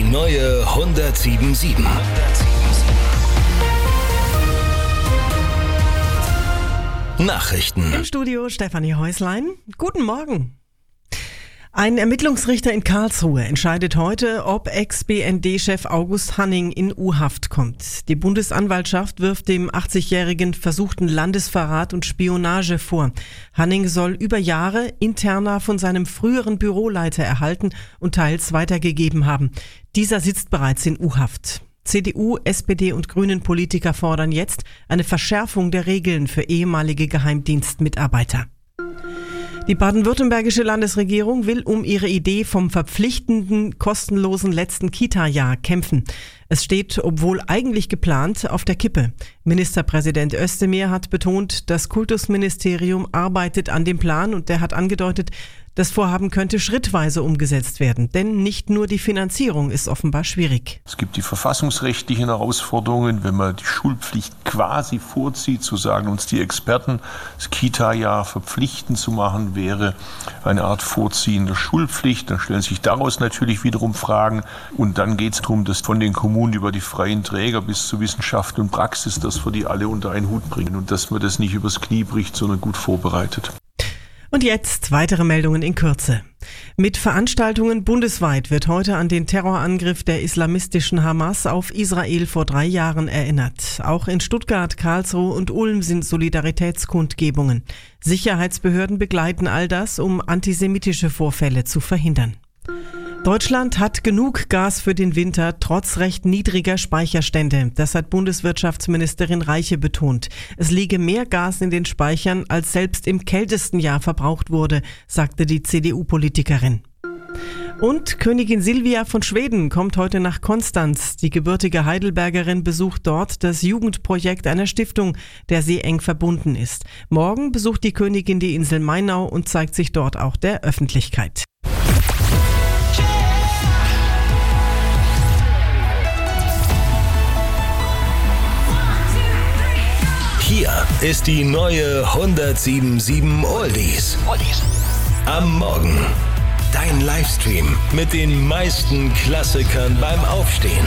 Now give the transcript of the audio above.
neue 107.7. Nachrichten. Im Studio Stefanie Häuslein. Guten Morgen. Ein Ermittlungsrichter in Karlsruhe entscheidet heute, ob Ex-BND-Chef August Hanning in U-Haft kommt. Die Bundesanwaltschaft wirft dem 80-jährigen versuchten Landesverrat und Spionage vor. Hanning soll über Jahre Interna von seinem früheren Büroleiter erhalten und teils weitergegeben haben. Dieser sitzt bereits in U-Haft. CDU, SPD und Grünen-Politiker fordern jetzt eine Verschärfung der Regeln für ehemalige Geheimdienstmitarbeiter. Die baden-württembergische Landesregierung will um ihre Idee vom verpflichtenden, kostenlosen letzten Kita-Jahr kämpfen. Es steht, obwohl eigentlich geplant, auf der Kippe. Ministerpräsident Özdemir hat betont, das Kultusministerium arbeitet an dem Plan und der hat angedeutet, das Vorhaben könnte schrittweise umgesetzt werden, denn nicht nur die Finanzierung ist offenbar schwierig. Es gibt die verfassungsrechtlichen Herausforderungen, wenn man die Schulpflicht quasi vorzieht, zu sagen uns die Experten, das Kita-Jahr verpflichtend zu machen, wäre eine Art Vorziehen der Schulpflicht. Dann stellen sich daraus natürlich wiederum Fragen und dann geht es darum, dass von den Kommunen über die freien Träger bis zu Wissenschaft und Praxis, dass wir die alle unter einen Hut bringen und dass man das nicht übers Knie bricht, sondern gut vorbereitet. Und jetzt weitere Meldungen in Kürze. Mit Veranstaltungen bundesweit wird heute an den Terrorangriff der islamistischen Hamas auf Israel vor 3 Jahren erinnert. Auch in Stuttgart, Karlsruhe und Ulm sind Solidaritätskundgebungen. Sicherheitsbehörden begleiten all das, um antisemitische Vorfälle zu verhindern. Deutschland hat genug Gas für den Winter, trotz recht niedriger Speicherstände. Das hat Bundeswirtschaftsministerin Reiche betont. Es liege mehr Gas in den Speichern, als selbst im kältesten Jahr verbraucht wurde, sagte die CDU-Politikerin. Und Königin Silvia von Schweden kommt heute nach Konstanz. Die gebürtige Heidelbergerin besucht dort das Jugendprojekt einer Stiftung, der sie eng verbunden ist. Morgen besucht die Königin die Insel Mainau und zeigt sich dort auch der Öffentlichkeit. Hier ist die neue 107.7 Oldies. Am Morgen. Dein Livestream mit den meisten Klassikern beim Aufstehen.